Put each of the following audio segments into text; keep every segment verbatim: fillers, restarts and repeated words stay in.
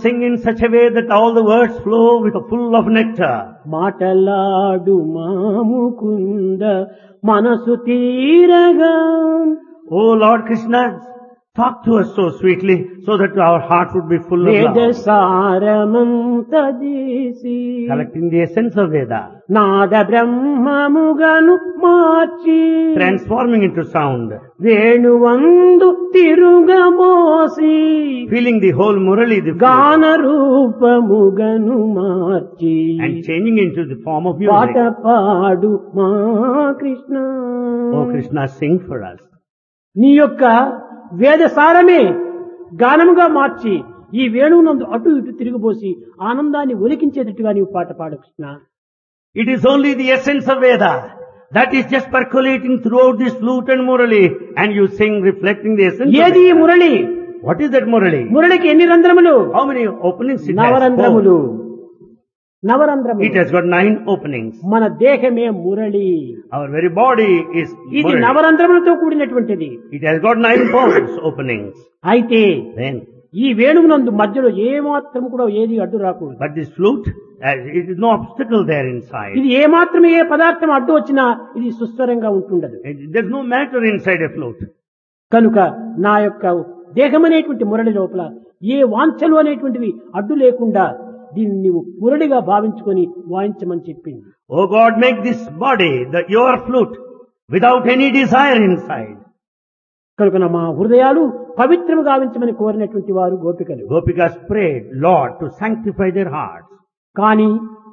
sing in such a way that all the words flow with a full of nectar. మాటలాడు మాముకుంద మనసు తీరగా Oh Lord Krishna, talk to us so sweetly so that our heart would be full of వేద love. సారమంత చేసి Collecting the essence of Veda, Nada బ్రహ్మముగను March transforming into sound, వేణువందు తిరుగమోసి feeling the whole Murali, the flute, గాన రూపముగను మార్చి and changing into the form of పాట music. పాడు మా Krishna. Oh Krishna, sing for us. నీ యొక్క వేద సారమే గానముగా మార్చి ఈ వేణువునందు అటు ఇటు తిరిగిపోసి ఆనందాన్ని ఒలికించేటట్టుగా నీవు పాట పాడు Krishna. It is only the essence of Veda that is just percolating throughout this flute and Murali, and you sing reflecting the essence of ఏది ఈ Veda. Murali? What is that Murali? మురళికి ఎన్ని రంధ్రములు? How many openings it has? నవరంధ్రములు. Four. It నవరంధ్రములు. has got nine openings. మన దేహమే Murali. Our very body is ఇది Murali. నవరంధ్రములతో కూడినటువంటిది. It has got nine pores openings. అయితే Then, ఈ వేణువునందు మధ్యలో ఏ మాత్రం కూడా ఏది అడ్డు రాకూడదు. but this flute, uh, it is no obstacle there inside. ఇది ఏ మాత్రం ఏ పదార్థం అడ్డు వచ్చినా ఇది సుస్వరంగా ఉంటుండదు. It- There's no matter inside a flute. కనుక నా యొక్క దేహం అనేటువంటి మురళి లోపల ఏ వాంఛలు అనేటువంటివి అడ్డు లేకుండా దీన్ని నీవు మురళిగా భావించుకొని వాయించమని చెప్పింది. Oh God, make this body the your flute without any desire inside. కనుక నా మా హృదయాలు పవిత్రము గావించమని కోరినటువంటి వారు గోపికలు. Gopikas prayed, Lord, to sanctify their hearts. కానీ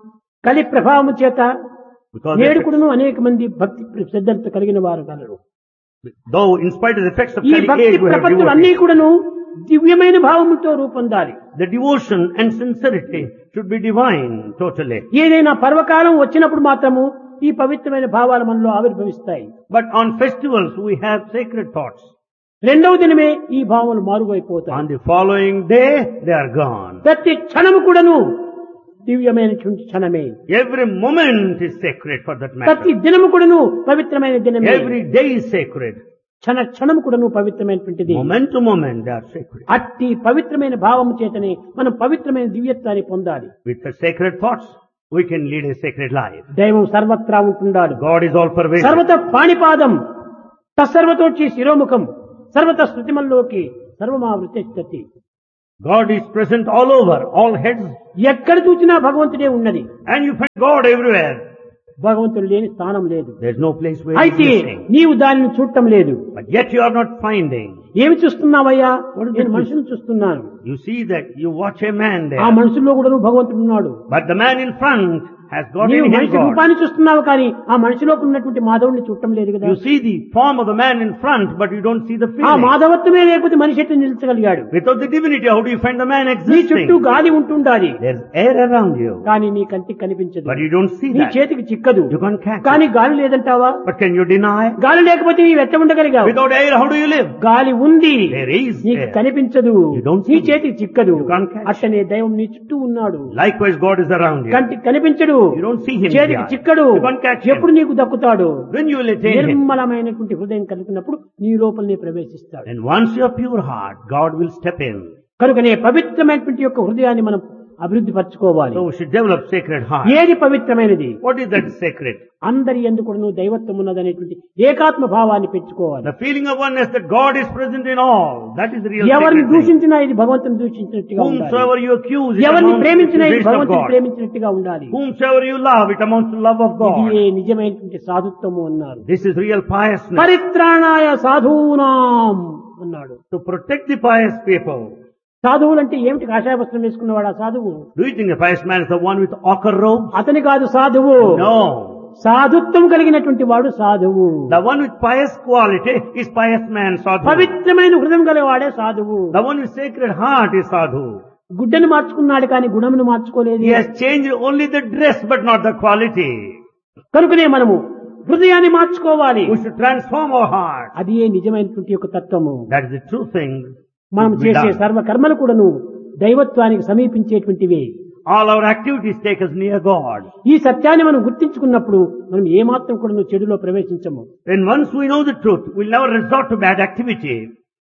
కలి ప్రభావము చేత Because the నేడుకుడును అనేక మంది భక్తి శ్రద్ధలతో కలిగిన వారు colour. effects- though in spite of the effects of ఈ Kali భక్తి age, we have ప్రపత్తులు అన్ని devotees. కూడాను దివ్యమైన భావముతో రూపొందాలి. The devotion and sincerity should be divine totally. ఏదైనా పర్వకాలం వచ్చినప్పుడు మాత్రము ఈ పవిత్రమైన భావాలు మనలో ఆవిర్భవిస్తాయి. But on festivals we have sacred thoughts. రెండవ దినమే ఈ భావములు మారుగైపోతాయి. On the following day, they are gone. ప్రతి క్షణము కూడాను దివ్యమైనటువంటి క్షణమే. Every moment is sacred for that ప్రతి matter. దినము కూడాను పవిత్రమైన దినమే. Every day is sacred. క్షణ క్షణము కూడాను పవిత్రమైనటువంటిది. Moment to moment they are sacred. అట్టి పవిత్రమైన భావము చేతనే మనం పవిత్రమైన దివ్యత్వాన్ని పొందాలి. With the sacred thoughts, we can lead a sacred life. దైవం సర్వత్రా ఉంటున్నాడు. God is all pervasive. సర్వత పాణిపాదం తత్సర్వతోచి శిరోముఖం సర్వత శృతిమల్లోకి సర్వమావృతి. God is present all over, all heads, ఎక్కడ చూసినా భగవంతుడే ఉన్నది. and you find God everywhere. భగవంతుడు లేని స్థానం లేదు. There's no place where He is అయితే missing. నీవు దానిని చూడటం లేదు. But yet you are not finding. ఏమి చూస్తున్నావయ్యా? What is నేను it? మనుషులను చూస్తున్నాను. You see that, you watch a man ఆ there. మనుషుల్లో కూడా నువ్వు భగవంతుడు ఉన్నాడు. But the man in front has got నీవు in him మనిషి God. రూపాన్ని చూస్తున్నావు కానీ ఆ మనిషిలో ఉన్నటువంటి మాధవుడిని చూడటం లేదు కదా. You see the form of the man in front, but you don't see the ఆ feeling. మాధవత్వమే లేకపోతే మనిషి ఎట్లా నిలిచగలిగాడు? Without the divinity, how do you find the man నీ existing? చుట్టూ గాలి ఉంటుండాలి There's air around you, కానీ నీ కంటికి కనిపించదు. but you don't see నీ that. చేతికి చిక్కదు. You can't catch కానీ it. గాలి లేదంటావా? But can you deny? గాలి లేకపోతే నీవు ఎట్ట ఉండగలిగావు? Without air, how do you live? గాలి ఉంది, There is నీకు air. కనిపించదు. You don't నీ see. చేతికి చిక్కదు. You can't catch. అట్టనే దైవం నీ చుట్టూ ఉన్నాడు. Likewise, God is around you. కంటికి కనిపించడు, You don't see him చేతికి here. చిక్కడు. You can't catch him. ఎప్పుడు నీకు దక్కుతాడు? When you will attain him, నిర్మలమైనటువంటి హృదయం కలిగినప్పుడు నీ లోపల నీ ప్రవేశిస్తాడు. and once you have pure heart, God will step in. కనుకనే పవిత్రమైనటువంటి యొక్క హృదయాన్ని మనం అభివృద్ధి పరచుకోవాలి. So we should develop sacred heart. ఏది పవిత్రమైనది? What is that sacred? అందరి యందు కూడాను దైవత్వం ఉన్నదనేటువంటి ఏకాత్మ భావాన్ని పెంచుకోవాలి. The feeling of oneness that God is present in all. That is the real ఎవరిని sacred thing. దూషించినా ఇది భగవంతుని దూషించినట్టుగా ఉండాలి. Whomsoever you accuse, it ఎవరిని amounts to ప్రేమించినా ఇది accusation of భగవంతుని God. ప్రేమించినట్టుగా ఉండాలి. Whomsoever you love, it amounts to love of ఇది God. ఏ నిజమైనటువంటి సాధుత్వము అన్నారు. This is real piousness. పరిత్రాణాయ సాధూనాం అన్నాడు. To protect the pious people. సాధువులంటే ఏమిటి? కాషాయ వస్త్రం వేసుకున్నవాడు ఆ సాధువు? Do you think the pious man is the one with ochre robes? అతని కాదు సాధువు. No. సాధుత్వం కలిగినటువంటి వాడు సాధువు. The one with pious quality is pious man, sadhu. పవిత్రమైన హృదయం గలవాడే సాధువు. The one with sacred heart is sadhu. గుడ్డను మార్చుకున్నాడు కానీ గుణమును మార్చుకోలేదు. He has changed only the dress but not the quality. కనుకనే మనము హృదయాన్ని మార్చుకోవాలి. We should transform our heart. అది ఏ నిజమైనటువంటి యొక్క తత్వము. That is the true thing. మనం to be చేసే done. సర్వ కర్మలు కూడాను దైవత్వానికి సమీపించేటువంటివే. All our activities take us near God. ఈ సత్యాన్ని మనం గుర్తించుకున్నప్పుడు మనం ఏమాత్రం కూడా చెడులో ప్రవేశించము. Then once we know the truth, we'll never resort to bad activity.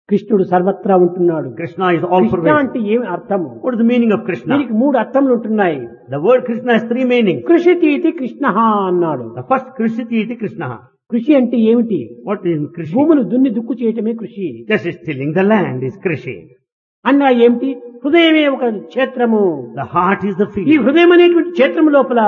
కృష్ణుడు సర్వత్రా ఉంటున్నాడు. Krishna is all Krishna pervasive. అంటే ఏమి అర్థము? What is the meaning of Krishna? దీనికి మూడు అర్థములు ఉంటున్నాయి. The word Krishna has three meanings. కృషితీతి Krishna అన్నాడు. The first Krishiti iti Krishna. కృషి అంటే ఏమిటి? What is Krishi? భూములు దున్ని దుక్కు చేయటమే కృషి. Just tilling the land is Krishi. అన్నా ఏమిటి? హృదయమే ఒక క్షేత్రము. The heart is the ఈ field. హృదయం అనేటువంటి క్షేత్రం లోపల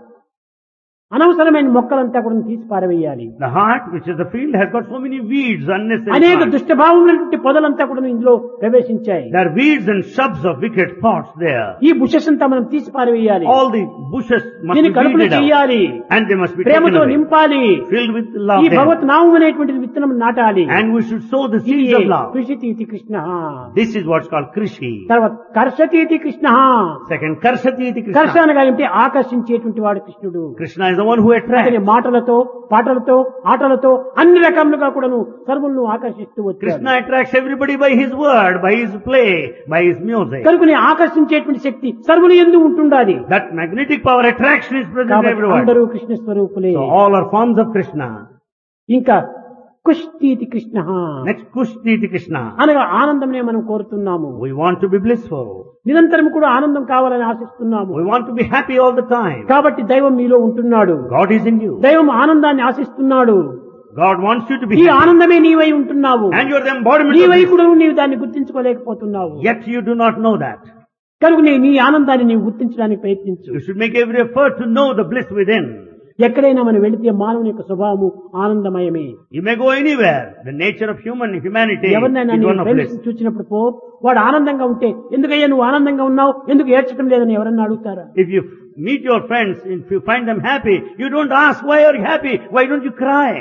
అనవసరమైన మొక్కలంతా కూడా తీసి పారవేయాలి. The heart, which is the field, has got so many weeds, unnecessary అనేక plants. దుష్టభావములైనటువంటి పొదలంతా కూడా ఇందులో ప్రవేశించాయి. There are weeds and shrubs of wicked thoughts there. ఈ బుషెస్ అంతా మనం తీసి పారవేయాలి. All the bushes must దీన్ని be కలుపులు weeded out. చేయాలి. And they must be taken ప్రేమతో away. నింపాలి. Filled with love. ఈ then. భగవత్ నామం అనేటువంటి విత్తనం నాటాలి. And we should sow the ఇది seeds of love. కృషితీతి Krishna. This is what's called Krishi. తర్వాత కర్షతీతి Krishna. Second, Karshati iti కర్ష Krishna. అనగా ఏమిటి? ఆకర్షించేటువంటి వాడు కృష్ణుడు. Krishna is the one who attracts. అతని మాటలతో పాటలతో ఆటలతో అన్ని రకములుగా కూడాను సర్వులను ఆకర్షిస్తూ వచ్చాడు. Krishna attracts everybody by his word, by his play, by his music. కనుకని ఆకర్షించేటువంటి శక్తి సర్వులు యందు ఉంటుండాలి. That magnetic power attraction is present కాబట్టి everywhere. అందరూ Krishna స్వరూపులే. So all are forms of Krishna. ఇంకా కుష్టీతి Krishna Next, Kushti iti Krishna. అనగా ఆనందమే మనం కోరుతున్నాము. We want to be blissful. నిరంతరం కూడా ఆనందం కావాలని ఆశిస్తున్నాము. We want to be happy all the time. కాబట్టి దైవం మీలో ఉంటున్నాడు. God is in you. దైవం ఆనందాన్ని ఆశిస్తున్నాడు. God wants you to be ఈ happy. ఆనందమే నీవై ఉంటున్నావు. And you are the embodiment of నీవై this. కూడా నీవు దాన్ని గుర్తించుకోలేకపోతున్నావు. Yet you do not know that. కనుక నీ నీ ఆనందాన్ని నీవు గుర్తించడానికి ప్రయత్నించు. You should make every effort to know the bliss within. ఎక్కడైనా మనం వెళితే మానవుని యొక్క స్వభావము ఆనందమయమే. You may go anywhere. The nature of human humanity ఎవరినైనా is నీ one of bliss. ఫ్రెండ్స్ చూసినప్పుడు పో, వాడు ఆనందంగా ఉంటే ఎందుకయ్యా నువ్వు ఆనందంగా ఉన్నావు, ఎందుకు ఏడ్చడం లేదని ఎవరన్నా అడుగుతారా? If you meet your friends, if you find them happy, you don't ask, why are you happy? Why don't you cry?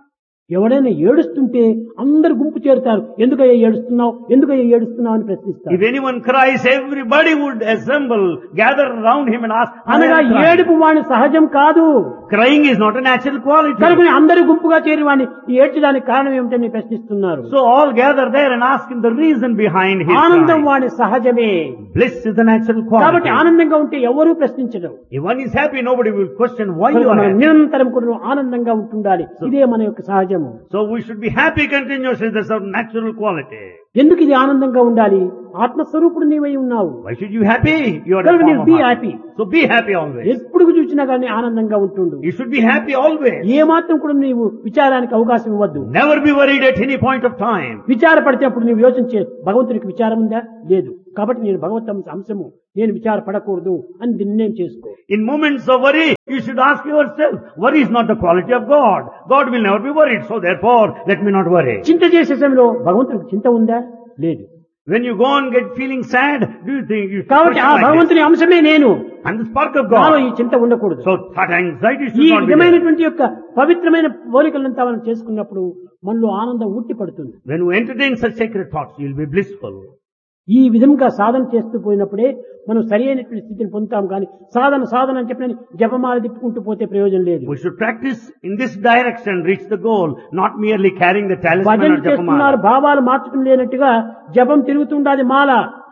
ఎవడైనా ఏడుస్తుంటే అందరు గుంపు చేరుతారు. ఎందుకయ్యా ఏడుస్తున్నావు, ఎందుకయ్యా ఏడుస్తున్నావు అని ప్రశ్నిస్తారు. If anyone cries, everybody would assemble, gather around him and ask, why అనగా are you crying? ఏడుపు వాని సహజం కాదు. Crying is not a natural quality. కనుక అందరూ గుంపుగా చేరి వాడిని ఏడ్చడానికి కారణం ఏమిటని ప్రశ్నిస్తున్నారు. So all gather there and ask him the reason behind his ఆనందం crying. వాని సహజమే. Bliss is the natural కాబట్టి quality. ఆనందంగా ఉంటే ఎవరూ ప్రశ్నించరు. If one is happy, nobody will question why you కనుక are మనం happy. నిరంతరం కూడా ఆనందంగా ఉంటుండాలి. ఇదే మన యొక్క సహజము. So we should be happy continuously. That's our natural quality. ఎందుకు ఇది ఆనందంగా ఉండాలి? ఆత్మస్వరూపుడు నీవై ఉన్నావు. Why should you be happy? You are a కనుక form నీవు of be heart. Happy. So be happy always. ఎప్పుడు చూసినా కానీ ఆనందంగా ఉంటుండు. You should be happy always. ఏ మాత్రం కూడా నీవు విచారానికి అవకాశం ఇవ్వద్దు. Never be worried at any point of time. విచారపడితే అప్పుడు నీవు యోచించే భగవంతునికి విచారం ఉందా? లేదు. కాబట్టి నేను భగవంతు అంశము, నేను విచారపడకూడదు అని నిర్ణయం చేసుకో. In moments of worry, you should ask yourself, worry is not the quality of God. God will never be worried. So therefore, let me not worry. చింత చేసే సమయంలో భగవంతునికి చింత ఉందా? లేదు. When you go and get feeling sad, do you think you should కాబట్టి ఆ question like this? భగవంతుని అంశమే నేను. And the spark of నాలో God. ఈ చింత ఉండకూడదు. So that anxiety ఈ should not be there. విధమైనటువంటి యొక్క పవిత్రమైన పోలికలంతా మనం చేసుకున్నప్పుడు మనలో ఆనందం ఉట్టి పడుతుంది. When you entertain such sacred thoughts, you will be blissful. ఈ విధంగా సాధన చేస్తూ పోయినప్పుడే మనం సరి అయినటువంటి స్థితిని పొందుతాం. కానీ సాధన సాధన అని చెప్పిన జపమాల తిప్పుకుంటూ పోతే ప్రయోజనం లేదు. We should practice in this direction, reach the goal, not merely carrying the talisman భజన or చేస్తున్నారు, japamala. భావాలు మార్చడం లేనట్టుగా జపం తిరుగుతుండాది మాల,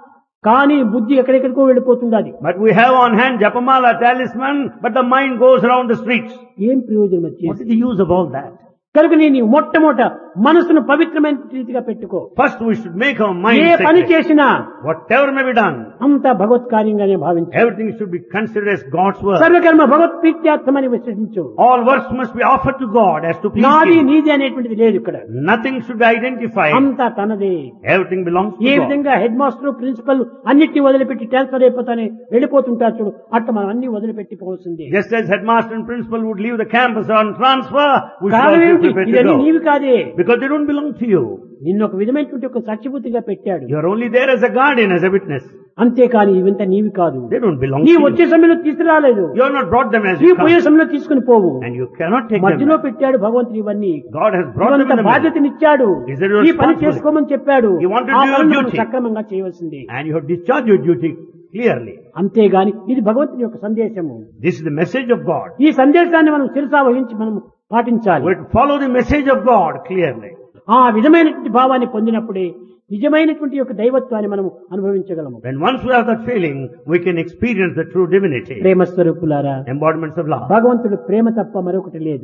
కానీ బుద్ధి ఎక్కడెక్కడికో వెళ్ళిపోతుండాది. But we have on hand japamala, talisman, but the mind goes around the streets. ఏం ప్రయోజనం వచ్చి? What is the use of all that? కనుక నేను మొట్టమొదట మనసును పవిత్రమైన రీతిగా పెట్టుకో. First we should make our A mind పని sacred. చేసినా Whatever may be done, అంతా భగవత్ కార్యంగానే భావించు. everything should be considered as God's work. సర్వకర్మ భగవత్ ప్రీత్యార్థమని విశ్వసించు. All works must be offered to God as to please నాది Him. నీది అనేటువంటిది లేదు ఇక్కడ. Nothing should be identified. అంతా తనదే. Everything belongs A to God. విధంగా హెడ్ మాస్టర్ ప్రిన్సిపల్ అన్నిటిని వదిలిపెట్టి ట్రాన్స్ఫర్ అయిపోతానే వెళ్ళిపోతుంటారు చూడు, అట్లా మనం అన్ని వదిలిపెట్టి పోవాల్సిందే. Just as headmaster and principal would leave the campus on transfer, we should కారణం also ఏమిటి? be prepared to ఇవన్నీ go. నీవి కాదే. Because they don't belong to you. నిన్ను ఒక విధమైనటువంటి ఒక సాక్షిభూతిగా పెట్టాడు. You are only there as a guardian, as a witness. అంతేకాని ఇవంతా నీవి కాదు. They don't belong to నీ you. వచ్చే సమయంలో తీసుకురాలేదు. You have not brought them as నీ you పోయే come. సమయంలో తీసుకుని పోవు. And you cannot take them. మధ్యలో పెట్టాడు భగవంతుడు ఇవన్నీ. God has brought them in ఇవంతా the middle. బాధ్యతనిచ్చాడు. Is it your ఈ పని responsibility? చేసుకోమని చెప్పాడు. You want to ఆ do your పనులు మనం duty. సక్రమంగా చేయవలసింది. And you have discharged your duty clearly. అంతేగాని ఇది భగవంతుని యొక్క సందేశము. This is the message of God. ఈ సందేశాన్ని మనం శిరసా వహించి మనం పాటించాలి. We have to follow the message of God clearly. ఆ విధమైనటువంటి భావాన్ని పొందినప్పుడే నిజమైనటువంటి యొక్క దైవత్వాన్ని మనం అనుభవించగలము. When once we have that feeling, we can experience the true divinity. ప్రేమ స్వరూపులారా, Embodiments of love. భగవంతుడు ప్రేమ తప్ప మరొకటి లేదు.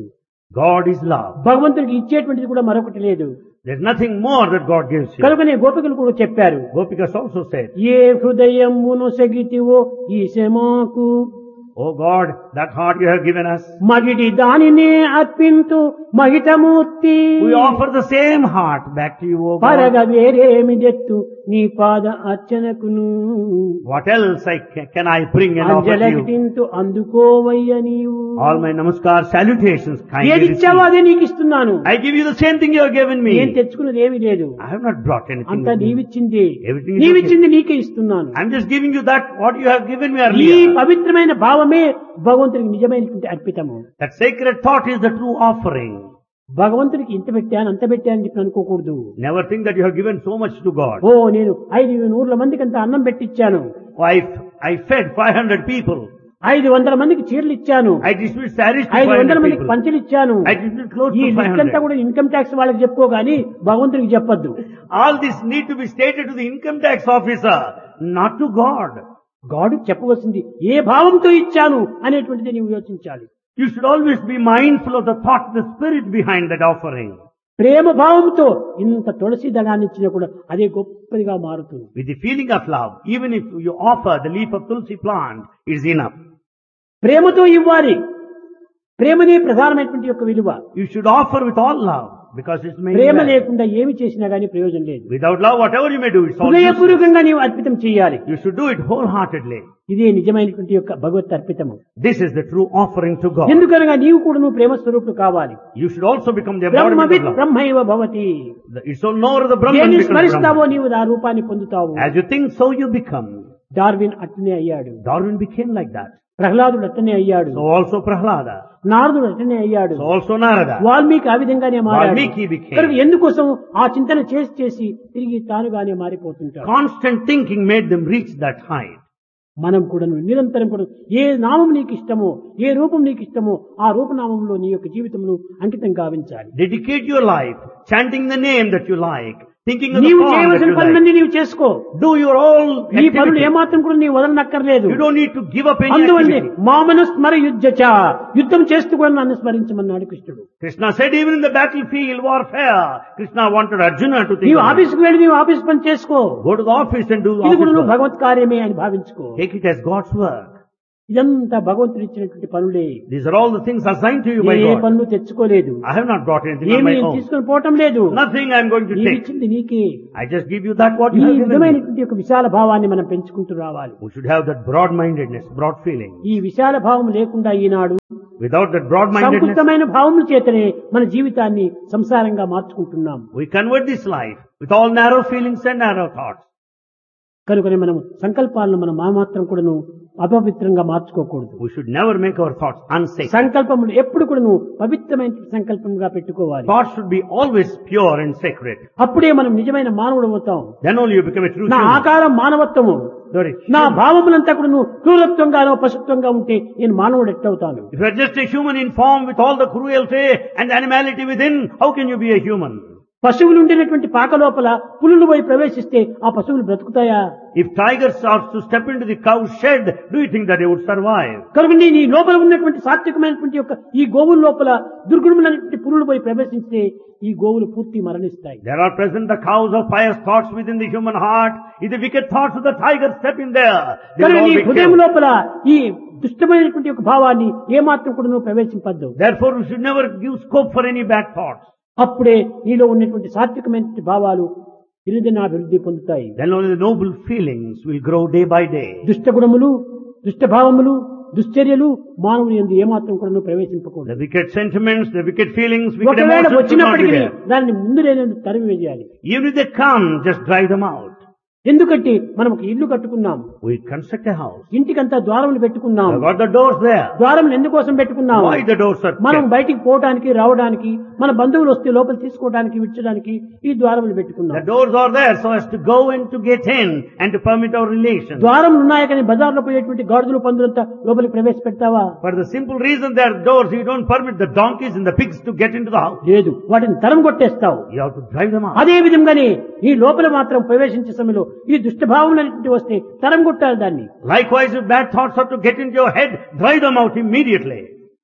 God is love. భగవంతుడికి ఇచ్చేటువంటిది కూడా మరొకటి లేదు. There's nothing more that God gives you. కనుకనే గోపికలు కూడా చెప్పారు. Gopikas also said, ఏ హృదయమును సెగితివో ఈశమాకు, Oh God, that heart you have given us. మగిడి దానినే అర్పింతు మహితమూర్తి. We offer the same heart back to you, O పరగ God. వేరేమి దెత్తు నీ పాద అర్చనకును. What else I ca- can I bring and offer to you? అంజలకింతు అందుకోవయ్య నీవు. All my namaskar salutations kindly ఏది ఇచ్చావో receive. అదే నీకు ఇస్తున్నాను. I give you the same thing you have given నేను me. తెచ్చుకున్నది ఏమీ లేదు. I have not brought anything అంతా with me. నీవిచ్చింది. Everything is నీవిచ్చింది నీకే ఇస్తున్నాను. I'm just giving you that what you have given me ఈ earlier. పవిత్రమైన భావమే భగవంతుడికి నిజమైనటువంటి అర్పితము. That sacred thought is the true offering. భగవంతుడికి ఇంత పెట్టాను అంత పెట్టాను చెప్పి అనుకోకూడదు. Never think that you have given so much to God. ఓ నేను ఐదు నూరుల మందికి అంత అన్నం పెట్టిచ్చాను, Oh, I, I fed five hundred people. ఐదు వందల మందికి చీరలు ఇచ్చాను, I distributed saris to ఐదు five వందల hundred మందికి people. పంచులు ఇచ్చాను. I distributed clothes ఈ to five లిస్ట్ అంతా hundred. కూడా ఇన్కమ్ ట్యాక్స్ వాళ్ళకి చెప్పుకోగాని భగవంతుడికి చెప్పొద్దు. All this need to be stated to the income tax officer, not to God. గాడు చెప్పవలసింది ఏ భావంతో ఇచ్చాను అనేటువంటిది నీవు యోచించాలి. You should always be mindful of the thought, the spirit behind that offering. ప్రేమ భావంతో ఇంత తులసి దళాన్ని ఇచ్చినా కూడా అదే గొప్పదిగా మారుతుంది. With the feeling of love, even if you offer the leaf of tulsi plant, it is enough. ప్రేమతో ఇవ్వాలి. ప్రేమనే ప్రధానమైనటువంటి యొక్క విలువ. You should offer with all love, because it's main Prema value. లేకుండా ఏమి చేసినా గానీ ప్రయోజనం లేదు. Without love, whatever you may do, it's all useless. హృదయపూర్వకంగా నీవు అర్పితం చేయాలి. You should do it wholeheartedly. ఇదే నిజమైనటువంటి యొక్క భగవత్ అర్పితము. This is the true offering to God. ఎందుకనగా నీవు కూడా నువ్వు ప్రేమ స్వరూపుడు కావాలి. You should also become the బ్రహ్మవిత్ embodiment of love. బ్రహ్మైవ Bhavati. The- It's so nor the Brahman దేన్ని becomes స్మరిస్తావో Brahman. నీవు ఆ రూపాన్ని పొందుతావు. As you think, so you become. Darwin అట్లనే అయ్యాడు. Darwin became like that. ప్రహ్లాదుడు అట్లనే అయ్యాడు. So also Prahlada. నారదుడు అట్లనే అయ్యాడు. So also Narada. వాల్మీకి ఆ విధంగానే మారాడు. వాల్మీకి became. కనుక ఎందుకోసం ఆ చింతన చేసి చేసి తిరిగి తానుగానే మారిపోతుంటాడు. Constant thinking made them reach that height. మనం కూడా నిరంతరం కూడా ఏ నామం నీకు ఇష్టమో, ఏ రూపం నీకు ఇష్టమో ఆ రూపనామంలో నీ యొక్క జీవితంలో అంకితం గావించాలి. Dedicate your life, chanting the name that you like, thinking of the నీవు form that చేయవలసిన you like. పనులన్నీ నీవు చేసుకో. Do your all నీ పనులు activities. ఏమాత్రం కూడా నీవు వదలనక్కర్లేదు. You don't need to give up any అందువల్లే activity. మామను స్మర యుద్ధచ, యుద్ధం చేస్తూ కూడా నన్ను స్మరించమన్నాడు కృష్ణుడు. Krishna said even in the battlefield warfare, Krishna wanted Arjuna to think నీవు of it. ఆఫీస్కి వెళ్ళి నీవు ఆఫీస్ పని చేసుకో. Go to the office and do ఇది office కూడా నువ్వు work. భగవత్ కార్యమే అని భావించుకో. Take it as God's work. ఇదంతా భగవంతుడు ఇచ్చినటువంటి పనులే. These are all the things assigned to you by A God. పనులు తెచ్చుకోలేదు. I have not brought anything on ఏమి my నేను own. తీసుకొని పోవటం లేదు. Nothing I am going to నీవు take. ఇచ్చింది నీకే. I just give you that what ఈ you have given me. విధమైనటువంటి ఒక విశాల భావాన్ని మనం పెంచుకుంటూ రావాలి. We should have that broad-mindedness, broad feeling. ఈ విశాల భావం లేకుండా ఈనాడు Without that broad-mindedness, సంకుచితమైన భావముల చేతనే మన జీవితాన్ని సంసారంగా మార్చుకుంటున్నాం. we convert this life with all narrow feelings and narrow thoughts. కనుకనే మనం సంకల్పాలను మనం మామాత్రం కూడాను అపవిత్రంగా మార్చుకోకూడదు. We should never make our thoughts unsacred. సంకల్పములు ఎప్పుడు కూడా నువ్వు పవిత్రమైన సంకల్పంగా పెట్టుకోవాలి. Thoughts should be always pure and sacred. అప్పుడే మనం నిజమైన మానవుడు అవుతాం. Then only you become a true నా human. ఆకారం మానవత్వము, Sorry. నా భావములంతా కూడా నువ్వు క్రూరత్వంగానో పశుత్వంగా ఉంటే నేను మానవుడు ఎట్లవుతాను? If you are just a human in form with all the cruelty and animality within, how can you be a human? పశువులు ఉండేటువంటి పాక లోపల పులులు పోయి ప్రవేశిస్తే ఆ పశువులు బ్రతుకుతాయా? If tigers are to step into the cow shed, do you think that they would survive? కనుక నీ నీ లోపల ఉన్నటువంటి సాత్వికమైనటువంటి యొక్క ఈ గోవుల లోపల దుర్గుణములైనటువంటి పులులు పోయి ప్రవేశిస్తే ఈ గోవులు పూర్తి మరణిస్తాయి. There are present the cows of pious thoughts within the human heart. If the wicked thoughts of the tiger step in there, they కనుక will all నీ be హృదయం killed. లోపల ఈ దుష్టమైనటువంటి యొక్క భావాన్ని ఏమాత్రం కూడా నువ్వు ప్రవేశింపద్దు. Therefore, we should never give scope for any bad thoughts. అప్పుడే నీలో ఉన్నటువంటి సాత్వికమైనటువంటి భావాలు దినదినాభివృద్ధి పొందుతాయి. Then only the noble feelings will grow day by day. దుష్ట గుణములు, దుష్ట భావములు, దుశ్చర్యలు మానవుని యందు ఏమాత్రం కూడా నువ్వు ప్రవేశింపకూడదు. The wicked sentiments, the wicked feelings, wicked ఒకవేళ emotions should not be వచ్చినప్పటికీ there. దాన్ని ముందు నేను తరిమి వేయాలి. Even if they come, just drive them out. ఎందుకంటే మనం ఒక ఇల్లు కట్టుకున్నాం, We construct a house. ఇంటికంతా ద్వారములు పెట్టుకున్నాం. We've got the doors there. ద్వారములు ఎందుకోసం పెట్టుకున్నాం? Why the doors are మనం kept? బయటికి పోవడానికి రావడానికి, మన బంధువులు వస్తే లోపల తీసుకోవడానికి విడిచడానికి ఈ ద్వారములు The పెట్టుకున్నాం. doors are there so as to go and to get in and to permit our relations. ద్వారములు ఉన్నాయి కానీ బజార్లో పోయేటువంటి గాడిదలు పందులంతా లోపలికి ప్రవేశపెడతావా? For the simple reason there are doors, you don't permit the donkeys and the pigs to get into the house. లేదు, వాటిని తరం కొట్టేస్తావు. You have to drive them out. అదే విధంగానే ఈ లోపల మాత్రం ప్రవేశించే సమయంలో ఈ దుష్టభావములన్నింటి వస్తే తరం కొట్టాలి దాన్ని. Likewise, if bad thoughts are to get into your head, drive them out immediately.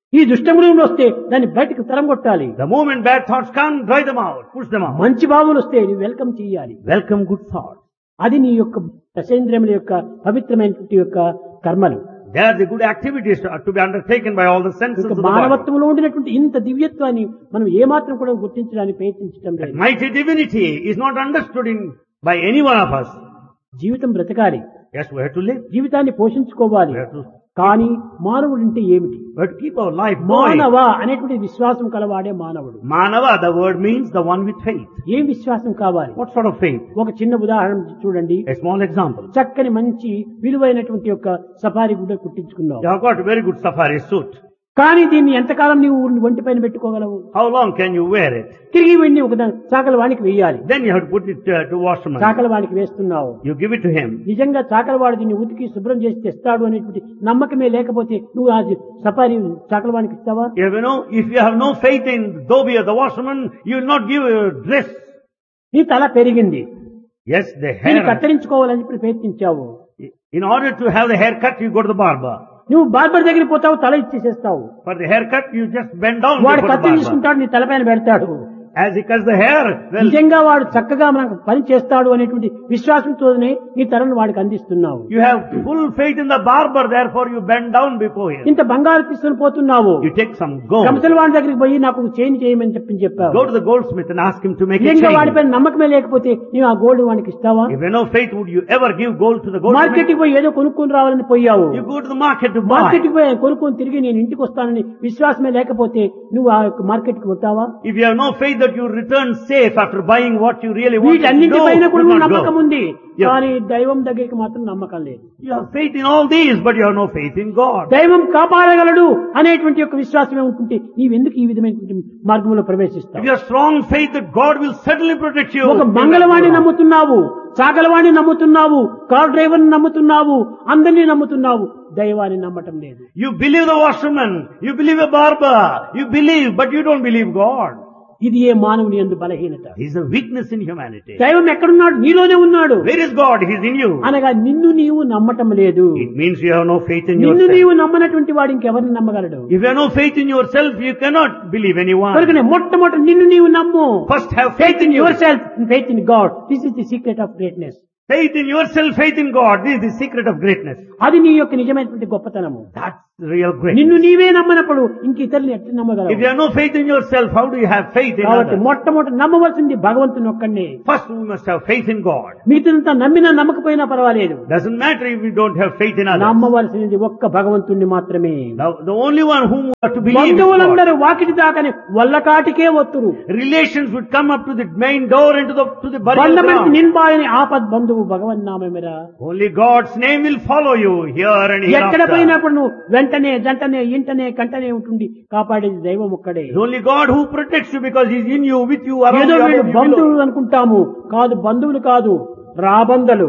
ఈ దుష్టమృగములు వస్తే దాన్ని బయటకు తరంగొట్టాలి. The moment bad thoughts come, drive them out, push them out. మంచి భావములు వస్తే నువ్వు వెల్కమ్ చేయాలి. Welcome good thoughts. అది నీ యొక్క దశేంద్రియముల యొక్క పవిత్రమైనటువంటి యొక్క కర్మలు. They are the good activities to, to be undertaken by all the senses of the body. మానవత్వంలో ఉండినటువంటి ఇంత దివ్యత్వాన్ని మనం ఏమాత్రం కూడా గుర్తించడానికి ప్రయత్నించడం లేదు. That mighty divinity is not understood in by any one of us. జీవితం బ్రతకాలి. Yes, we have to live. జీవితాన్ని పోషించుకోవాలి. We have to, కానీ మానవుడు అంటే ఏమిటి? we have to keep our life going. మానవ అనేటువంటి విశ్వాసం కలవాడే మానవుడు. Manava, the word means the one with faith. ఏం విశ్వాసం కావాలి? What sort of faith? ఒక చిన్న ఉదాహరణ చూడండి. A small example. చక్కని మంచి విలువైనటువంటి యొక్క సఫారీ గుడ్డ కుట్టించుకున్నావు. You have got a very good safari suit. కానీ దీన్ని ఎంతకాలం నీవు ఒంటి పైన పెట్టుకోగలవు? How long can you wear it? తిరిగి వెళ్ళి ఒక చాకల వాడికి వేయాలి. Then you have to put it uh, to washerman. చాకల వాడికి వేస్తున్నావు. You give it to him. నిజంగా చాకల వాడు దీన్ని ఉతికి శుభ్రం చేసి తెస్తాడు అనేటువంటి నమ్మకమే లేకపోతే నువ్వు ఆ సఫారీ చాకల వాడికి ఇస్తావా? You know, if you have no faith in Dhobi or the washerman, you will not give a dress. నీ తల పెరిగింది. Yes, the దీన్ని hair. కత్తిరించుకోవాలని చెప్పి ప్రయత్నించావు. In order to have the haircut, you go to the barber. నువ్వు barber దగ్గర పోతావు, తల ఇచ్చేసేస్తావు. For the haircut, you just bend down వాడు before the కత్తి barber. తీసుకుంటాడు, నీ తలపైన పెడతాడు. As he cuts the hair, well, నిజంగా వాడు చక్కగా మనకు పని చేస్తాడు అనేటువంటి విశ్వాసంతోనే నీ తలను వాడికి అందిస్తున్నావు. you have full faith in the barber, therefore you bend down before him. ఇంత బంగారు తీసుకుని పోతున్నావు. You take some gold. కంసల వాడి దగ్గరికి పోయి నాకు చేంజ్ చేయమని చెప్పి చెప్పావు. Go to the goldsmith and ask him to make a నిజంగా change. వాడిపైన నమ్మకమే లేకపోతే నీవు ఆ గోల్డ్ వాడికి ఇస్తావా? If you have no faith, would you ever give gold to the goldsmith? Market కి పోయి ఏదో కొనుక్కొని రావాలని పోయావు. You go to the market to buy. Market కి పోయి కొనుక్కొని తిరిగి నేను ఇంటికి వస్తానని విశ్వాసమే లేకపోతే నువ్వు ఆ మార్కెట్ కి పోతావా? If you have no faith that you return safe after buying what you really want to వీటన్నింటి పైన do, కూడా you నువ్వు not నమ్మకం go. ఉంది. Yeah. కానీ దైవం దగ్గరికి మాత్రం నమ్మకం లేదు. You have faith in all these, but you have no faith in God. దైవం కాపాడగలడు అనేటువంటి యొక్క విశ్వాసమే ఉంటుంటే నీవెందుకు ఈ విధమైనటువంటి మార్గంలో If ప్రవేశిస్తావు? you have strong faith that God will certainly protect you, ఒక you will మంగళవాణి not go. నమ్ముతున్నావు, చాకలవాణి నమ్ముతున్నావు, car driver నమ్ముతున్నావు, అందరినీ నమ్ముతున్నావు, దైవాన్ని నమ్మటం లేదు. You believe the washerman, you believe a barber, you believe, but you don't believe God. ఇది ఏ మానవుని యందు బలహీనత. He is a weakness in humanity. దైవం ఎక్కడున్నాడు? నీలోనే ఉన్నాడు. Where is God? He is in you. అనగా నిన్ను నీవు నమ్మటం లేదు. It means you have no faith in నిన్ను yourself. నీవు నమ్మనటువంటి వాడు ఇంకెవరిని నమ్మగలడు? If you have no faith in yourself, you cannot believe anyone. కనుకనే మొట్టమొదటి నిన్ను నీవు నమ్ము. First have Faith faith in in you. yourself, faith in God. This is the secret of greatness. Faith in yourself, faith in God. This is the secret of greatness. అది నీ యొక్క నిజమైనటువంటి గొప్పతనము. That's the real greatness. నిన్ను నీవే నమ్మనప్పుడు ఇంక ఇతరులు ఎట్లా If నమ్మగలవు? you have no faith in yourself, how do you have faith in కాబట్టి others? మొట్టమొదటి నమ్మవలసింది భగవంతుని ఒక్కడే. First, we must have faith in God. మిగతాదంతా నమ్మినా నమ్మకపోయినా పర్వాలేదు. Doesn't matter if we don't have faith in others. నమ్మవలసినది ఒక్క భగవంతుణ్ణి మాత్రమే. The, the only one whom we have to believe is God. బంధువులందరూ Vakiti దాకానే వల్లకాటికే వత్తురు. Relations would come up to the main door and to the to the burial బంధమంటి ground. నిన్బాయని ఆపద్ బంధువు భగవన్నామేమిరా. Only God's name will follow you here and ఎక్కడ hereafter. పోయినప్పుడు నువ్వు వెంటనే జంటనే ఇంటనే కంటనే ఉంటుంది కాపాడేది దైవం ఒక్కడే. It's only God who protects you because He's in you, with you, around ఏదో you, వీళ్ళు above you, బంధువులు below. అనుకుంటాము. కాదు, బంధువులు కాదు, రాబంధలు.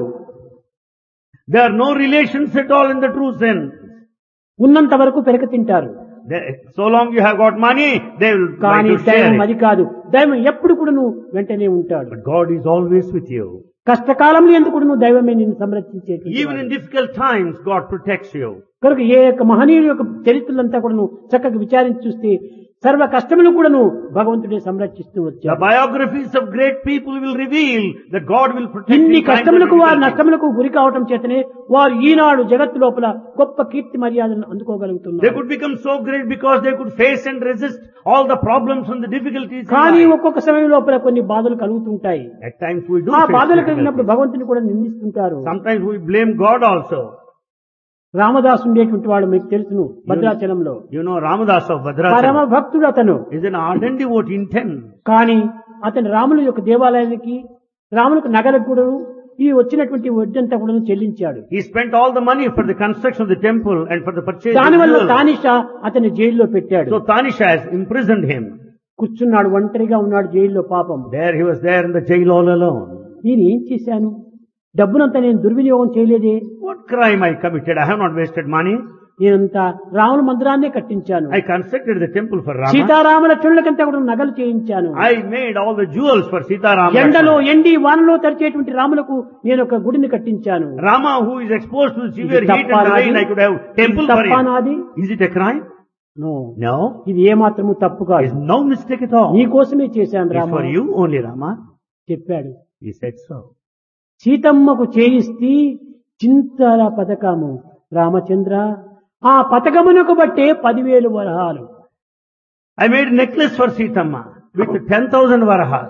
There are no relations at all in the true sense. ఉన్నంత వరకు పెరక తింటారు. They- So long you have got money, they will try కానీ to share దైవం it. అది కాదు. దైవం ఎప్పుడు కూడా నువ్వు వెంటనే ఉంటాడు. But God is always with you. కష్టకాలంలో ఎందుకు కూడా నువ్వు దైవమే నిన్ను సంరక్షించేటువంటి Even in వాడు. difficult times, God protects you. కనుక ఏ యొక్క మహనీయుల యొక్క చరిత్రలంతా కూడా నువ్వు చక్కగా విచారించి చూస్తే సర్వ కష్టములు కూడా నువ్వు భగవంతుడే సంరక్షిస్తూ The వచ్చావు. biographies of great people will reveal that God will protect ఇన్ని in times of కష్టములకు వారు difficulty. నష్టములకు గురి కావటం చేతనే వారు ఈనాడు జగత్తు లోపల గొప్ప కీర్తి మర్యాదలను They అందుకోగలుగుతున్నారు. could become so great because they could face and resist all the problems and the difficulties in కానీ life. ఒక్కొక్క సమయం లోపల కొన్ని బాధలు కలుగుతుంటాయి. At times we do ఆ face బాధలు కలిగినప్పుడు difficulties. భగవంతుని కూడా నిందిస్తుంటారు. Sometimes we blame God also. Ramadasu ఉండేటువంటి వాడు మీకు తెలుసును భద్రాచలంలో. You know Ramadas of పరమ Bhadrachalam భక్తుడు అతను. is an ardent devotee in ten. కానీ అతని రాముల యొక్క దేవాలయానికి రాములకు నగరకు కూడా ఈ వచ్చినటువంటి వడ్డంతా కూడా చెల్లించాడు. He spent all the money for the construction of the temple and for the purchase of దానివల్ల jewels. తానిషా అతని జైల్లో పెట్టాడు. So Tanisha has imprisoned him. కూర్చున్నాడు, ఒంటరిగా ఉన్నాడు జైల్లో పాపం. There he was there in the jail all alone. నేను ఏం చేశాను? డబ్బునంతా నేను దుర్వినియోగం చేయలేదే. What crime I committed? I have not wasted money. నేనంతా రాముల మందిరాన్నే కట్టించాను. I constructed the temple for Rama. సీతారాముల చుళ్ళకంతా కూడా నగలు చేయించాను. I made all the jewels for Sita Rama. ఎండలో ఎండి వానలో తరిచేటువంటి రాములకు నేను ఒక గుడిని కట్టించాను. Rama who is exposed to the severe ఇది heat and the తప్పా rain, నాది? I could have temple ఇది for తప్పా him. నాది? Is it a crime? No No, ఇది ఏమాత్రము తప్పు it's కాదు. no mistake at all. నీ కోసమే చేశాను It's Rama for you only, Rama. చెప్పాడు. He said so. సీతమ్మకు చేయిస్తే చింతల పథకము రామచంద్ర ఆ పథకమునకు బట్టే పదివేలు వరహాలు. I made a necklace for Sitama with ten thousand varahas.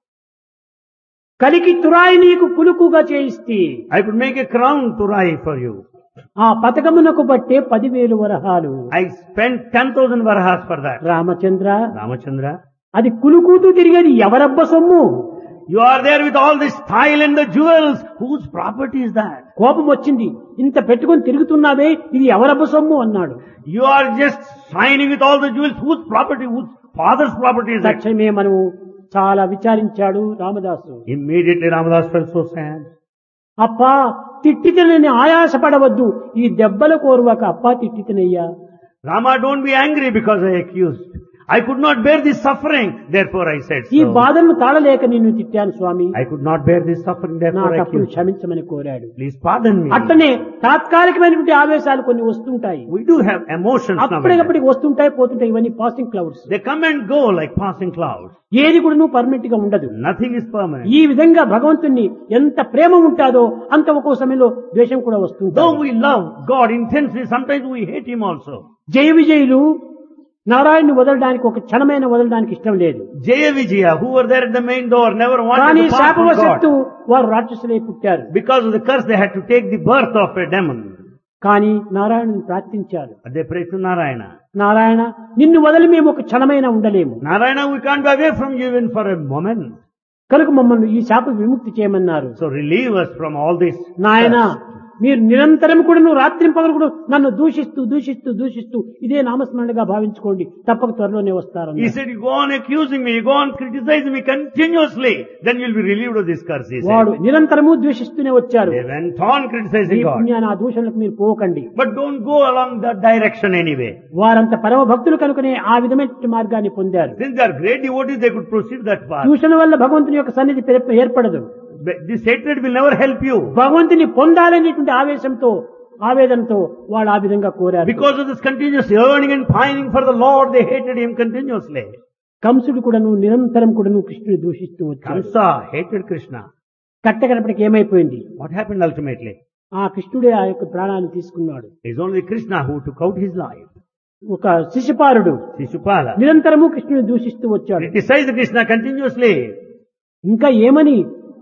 కలికి తురాయి నీకు కులుకుగా చేయిస్తే I could make a crown to Rai for you. ఆ పథకమునకు బట్టే పదివేలు వరహాలు. I spent ten thousand varahas for that. Ramachandra Ramachandra, అది కులుకుతూ తిరిగేది ఎవరబ్బ సొమ్ము? you are there with all this style and the jewels. Whose property is that? కోపం వచ్చింది. ఇంత పెట్టుకొని తిరుగుతున్నావే ఇది ఎవరబ్బ సొమ్ము అన్నాడు. You are just shining with all the jewels. Whose property? Whose father's property is that? తక్షణమే మనము చాలా విచారించాడు Ramadasu. Immediately Ramadas felt so sad. అప్పా తిట్టితనని ఆయాసపడవద్దు, ఈ దెబ్బల కోరువాక అప్పా తిట్టితనయ్యా. Rama, don't be angry because I accused. I could not bear this suffering, therefore I said ఈ so. బాధలను తాళలేక నిన్ను తిట్టాను స్వామి, I could not bear this suffering, నా therefore I తప్పులు accused. క్షమించమని కోరాడు. Please pardon me. అట్టనే తాత్కాలికమైనటువంటి ఆవేశాలు కొన్ని వస్తుంటాయి, We do have emotions now. అప్పటికప్పటికి వస్తుంటాయి పోతుంటాయి. ఇవన్నీ passing clouds. They come and go like passing clouds. ఏది కూడా నువ్వు పర్మనెంట్ గా ఉండదు. Nothing is permanent. ఈ విధంగా భగవంతుణ్ణి ఎంత ప్రేమ ఉంటాదో అంత ఒక్కో సమయంలో ద్వేషం కూడా వస్తుంది. Though we love God intensely, sometimes we hate Him also. జయ విజయులు నారాయణ్ని వదలడానికి ఒక క్షణమైన వదలడానికి ఇష్టం లేదు. Jaya Vijaya, who were there at the main door, never కానీ wanted to part from శాపవశత్తు God. వారు రాక్షసులై పుట్టారు. Because of the curse, they had to take the birth of a demon. కానీ నారాయణుని ప్రార్థించారు. But they prayed to Narayana. Narayana నిన్ను వదిలి మేము ఒక క్షణమైనా ఉండలేము, Narayana, we can't be away from you even for a moment. కనుక మమ్మల్ని ఈ శాప విముక్తి చేయమన్నారు. So relieve us from all this. నాయన curse. మీరు నిరంతరం కూడా నువ్వు రాత్రి పగలు కూడా నన్ను దూషిస్తూ దూషిస్తూ దూషిస్తూ ఇదే నామస్మరణగా భావించుకోండి, తప్పక త్వరలోనే వస్తారు. He said, you go on accusing me, you go on criticizing me continuously, then you'll be relieved of this curse, he వాడు said. నిరంతరము ద్వేషిస్తూనే వచ్చారు. They went on ఈ criticizing God. పుణ్యాన్ని ఆ దూషణలకు మీరు పోకండి. But don't go along that direction anyway. వారంత పరమ భక్తులు కనుకనే ఆ విధమైన మార్గాన్ని పొందారు. Since they are great devotees, they could proceed that path. దూషణ వల్ల భగవంతుని యొక్క సన్నిధి పెర- ఏర్పడదు. But this hatred will never help you. భగవంతుని పొందాలనేటువంటి ఆవేశంతో ఆవేదనతో వాళ్ళు ఆ విధంగా కోరారు. Because of this continuous yearning and pining for the Lord, they hated Him continuously. కంసుడు కూడా నువ్వు నిరంతరం కూడా నువ్వు కృష్ణుని దూషిస్తూ వచ్చాడు. Kamsa hated Krishna. కట్టకడపటికి ఏమైపోయింది? What happened ultimately? ఆ కృష్ణుడే ఆ యొక్క ప్రాణాన్ని తీసుకున్నాడు. It is only Krishna who took out his life. ఒక శిశుపాలుడు Shishupala నిరంతరము కృష్ణుని దూషిస్తూ వచ్చాడు. criticized Krishna continuously. ఇంకా ఏమని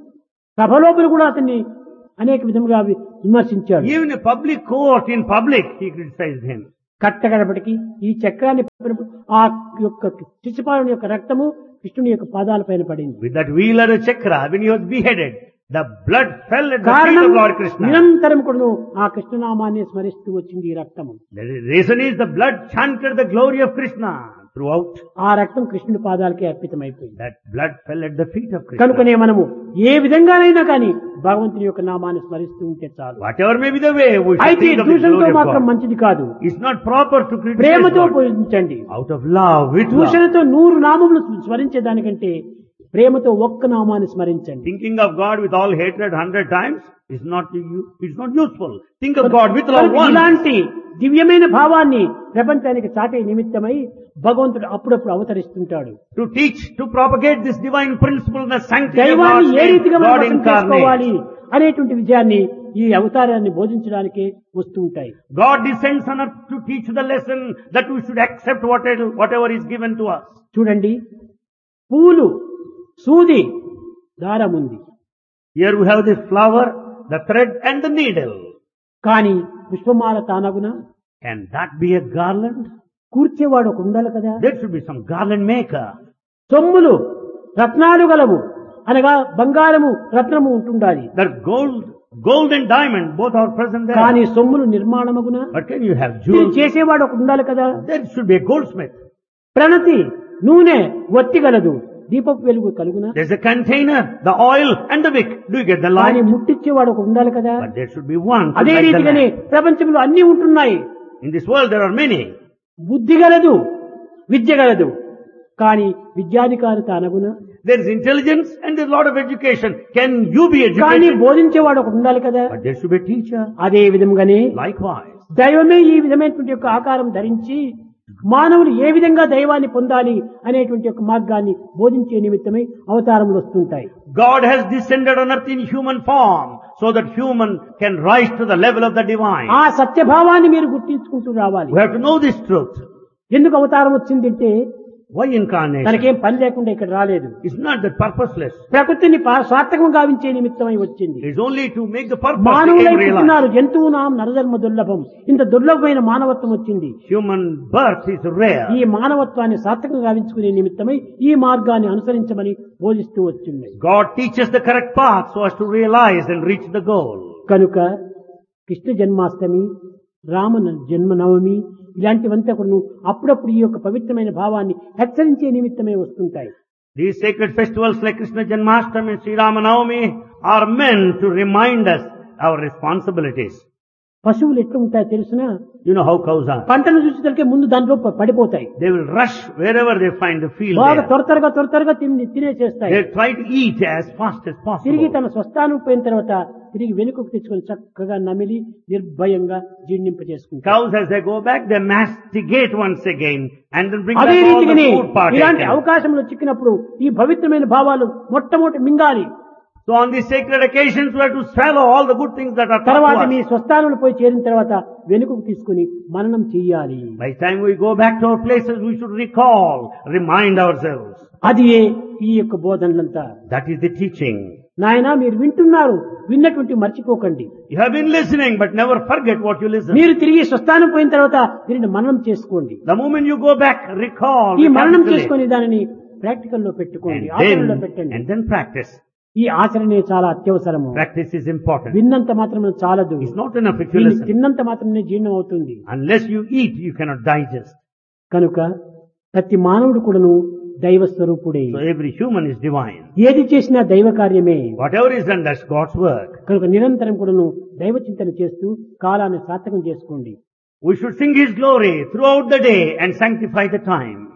సభలోపల కూడా అతన్ని అనేక విధముగా వి- విమర్శించాడు. Even in public court, in public, he criticized him. కట్టగడపటికి ఈ చక్రాన్ని పట్టినప్పుడు ఆ యొక్క శిశుపాలుని యొక్క రక్తము కృష్ణుని యొక్క పాదాల పైన పడింది. With that wheel or a chakra, when he was beheaded, the blood fell at the feet కారణం of Lord Krishna. నిరంతరం కూడా ఆ కృష్ణనామాన్ని స్మరిస్తూ వచ్చింది ఈ రక్తము. The reason is the blood chanted the glory of Krishna throughout. ఆ రక్తం కృష్ణుడి పాదాలకే అర్పితమైపోయింది. That blood fell at the feet of Krishna. కనుకనే మనము ఏ విధంగానైనా కానీ భగవంతుని యొక్క నామాన్ని స్మరిస్తూ ఉంటే చాలు. Whatever may be the way, we should అయితే think of the దూషణతో glory of మాత్రం God. మంచిది కాదు. It's not proper to criticize ప్రేమతో God. పూజించండి. Out of love, with love. దూషణతో నూరు నామములు స్మరించే దానికంటే ప్రేమతో ఒక్క నామాన్ని స్మరించండి. Thinking of God with all hatred hundred times is not it's not useful. Think of God with love once. ఇలాంటి దివ్యమైన భావాన్ని ప్రపంచానికి చాటే నిమిత్తమై భగవంతుడు అప్పుడప్పుడు అవతరిస్తుంటాడు. To teach, to propagate this divine principle and the sanctity of దైవాన్ని God's ఏ name, రీతిగా మనం God అర్థం incarnate. చేసుకోవాలి అనేటువంటి విజయాన్ని ఈ అవతారాన్ని బోధించడానికే వస్తూ ఉంటాయి. God descends on earth to teach the lesson that we should accept whatever, whatever is given to us. చూడండి, పూలు, సూది, దారం ఉంది. Here we have the flower, the thread and the needle. కానీ పుష్పమాల తానగున Can that be a garland? కూర్చేవాడు ఒక ఉండాలి కదా. There should be some garland maker. సొమ్ములు రత్నాలు గలవు అనగా బంగారము రత్నము ఉంటుండాలి. That gold, gold and diamond both are present there. కానీ సొమ్ములు నిర్మాణమగున But can you have దీన్ని jewels? చేసేవాడు ఒక ఉండాలి కదా. There should be a goldsmith. ప్రణతి నూనె వత్తి గలదు, దీపపు వెలుగు కలుగున. There's a container, the oil and the wick. Do you get the కానీ light? ముట్టించేవాడు ఒక ఉండాలి కదా. But there should be one. to అదే light the రీతిగానే lamp. ప్రపంచంలో అన్ని ఉంటున్నాయి. In this world there are many. బుద్ధి గలదు, విద్య గలదు, కానీ విద్యాధికారిత అనగున. There is intelligence and there's a lot of education. Can you be కానీ educated? బోధించేవాడు ఒక ఉండాలి కదా. But there should be a teacher. అదే విధంగానే Likewise. దైవమే ఈ విధమైనటువంటి యొక్క ఆకారం ధరించి మానవులు ఏ విధంగా దైవాన్ని పొందాలి అనేటువంటి ఒక మార్గాన్ని బోధించే నిమిత్తమై అవతారములు వస్తుంటాయి. God has descended on earth in human form so that human can rise to the level of the divine. ఆ సత్యభావాన్ని మీరు గుర్తించుకుంటూ రావాలి. We have to know this truth. ఎందుకు అవతారం వచ్చిందంటే Why incarnation? తనకేం పని లేకుండా ఇక్కడ రాలేదు. It's not that purposeless. ప్రకృతిని పా- సార్థకం గావించే నిమిత్తమై వచ్చింది. It's only to make the purpose మానవులై become realized. పుట్టినారు, జంతువునాం నరధర్మ దుర్లభం. ఇంత దుర్లభమైన మానవత్వం వచ్చింది. Human birth is rare. ఈ మానవత్వాన్ని సార్థకం గావించుకునే నిమిత్తమై ఈ మార్గాన్ని అనుసరించమని బోధిస్తూ వచ్చింది. God teaches the correct path so as to realize and reach the goal. కనుక కృష్ణ జన్మాష్టమి, రామ జన్మనవమి ఇలాంటివంతా కూడా అప్పుడప్పుడు ఈ యొక్క పవిత్రమైన భావాన్ని హెచ్చరించే నిమిత్తమే వస్తుంటాయి. These sacred festivals like Krishna Janmashtami and Sri Ramanavami are meant to remind us our responsibilities. పశువులు ఎట్లా ఉంటాయో తెలుసునా? You know how cows are. పంటను చూసేసరికి ముందు దాంట్లో ప- పడిపోతాయి. They will rush wherever they find the field బాగా there. త్వర త్వరగా త్వర త్వరగా తిని తినేసేస్తాయి. They try to eat as fast as తిరిగి possible. తన స్వస్థానం పోయిన తర్వాత తిరిగి వెనుకకు తెచ్చుకొని చక్కగా నమిలి నిర్భయంగా జీర్ణింప చేసుకుంటాయి. Cows, as they go back, they masticate once again and then bring అదే back all the రీతిగానే food part. ఇలాంటి అవకాశంలో చిక్కినప్పుడు ఈ పవిత్రమైన భావాలు మొట్టమొదటి మింగాలి. So on these sacred occasions, we have to swallow all the good things that are taught తర్వాత to me us. స్వస్థానంలో పోయి చేరిన తర్వాత వెనుకకు తీసుకుని మననం చెయ్యాలి. By the time we go back to our places, we should recall, remind ourselves. అది ఈ యొక్క బోధనలంతా. That is the teaching. నాయనా మీరు వింటున్నారు, విన్నటువంటి మర్చిపోకండి. You have been listening, but never forget what you listen. మీరు తిరిగి స్వస్థానం పోయిన తర్వాత దీనిని మననం చేసుకోండి. The moment you go back, recall, ఈ మననం recapitulate, చేసుకుని దానిని ప్రాక్టికల్ లో పెట్టుకోండి, and ఆచరణలో then, పెట్టండి. and then practice. ఈ ఆచరణే చాలా అత్యవసరము. Practice is important. విన్నంత మాత్రమే చాలదు, It's not enough if you దీన్ని listen. తిన్నంత మాత్రమే జీర్ణం అవుతుంది. Unless you eat, you cannot digest. కనుక ప్రతి మానవుడు కూడాను దైవ స్వరూపుడే. So every human is divine. ఏది చేసినా దైవ కార్యమే. Whatever is done, that's God's work. కనుక నిరంతరం కూడాను దైవ చింతన చేస్తూ కాలాన్ని సార్థకం చేసుకోండి. We should sing His glory throughout the day and sanctify the time.